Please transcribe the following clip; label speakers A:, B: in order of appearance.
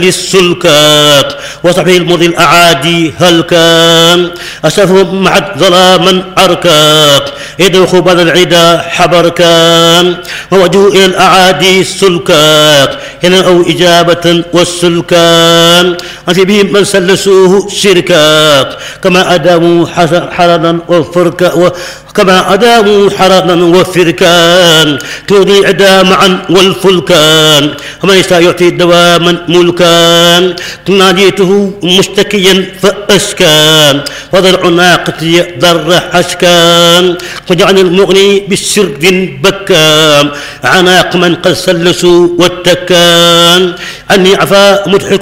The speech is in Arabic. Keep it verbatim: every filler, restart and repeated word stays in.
A: للسلكات وصحبه المضي الأعادي هل كان أسفهم معت ظلاما عركاك يدوخ بعد العدا حبر كان ووجهوا إلى الأعادي السلكاك هنا أو إجابة والسلكان أنت بهم من سلسوه شركاك كما أداموا حرنا وفركا كما أداموا حرنا وفركان تودي عدا معا والفلكان ومن يشاء يعطي دواما ملكان ناديته مشتكيا فأسكان وضرع ناقتي ضر حشكان وجعل المغني بالسرد بكام عناق من قد سلسوا واتكان أني عفا مضحك